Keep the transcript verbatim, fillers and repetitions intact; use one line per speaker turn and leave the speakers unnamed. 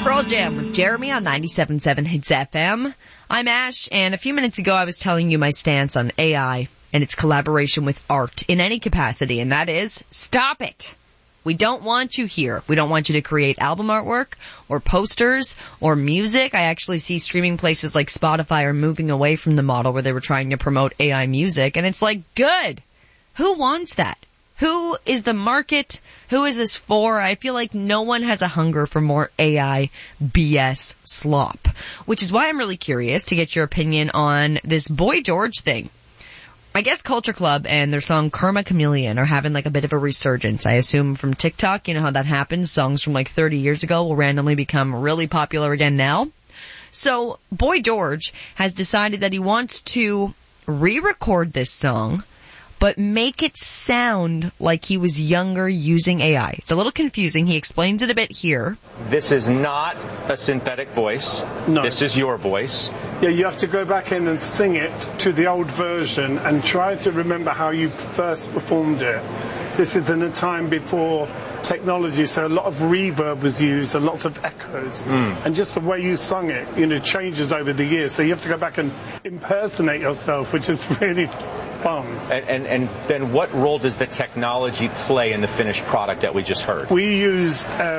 Pearl Jam with Jeremy on ninety-seven point seven Hits F M. I'm Ash, and a few minutes ago I was telling you my stance on A I and its collaboration with art in any capacity, and that is, stop it. We don't want you here. We don't want you to create album artwork or posters or music. I actually see streaming places like Spotify are moving away from the model where they were trying to promote A I music, and it's like, good. Who wants that? Who is the market? Who is this for? I feel like no one has a hunger for more A I B S slop, which is why I'm really curious to get your opinion on this Boy George thing. I guess Culture Club and their song Karma Chameleon are having like a bit of a resurgence. I assume from TikTok, you know how that happens. Songs from like thirty years ago will randomly become really popular again now. So Boy George has decided that he wants to re-record this song, but make it sound like he was younger using A I. It's a little confusing. He explains it a bit here.
This is not a synthetic voice.
No.
This is your voice.
Yeah, you have to go back in and sing it to the old version and try to remember how you first performed it. This is in a time before technology, so a lot of reverb was used and lots of echoes. Mm. And just the way you sung it, you know, changes over the years. So you have to go back and impersonate yourself, which is really fun.
And, and, and then what role does the technology play in the finished product that we just heard?
We used... Uh,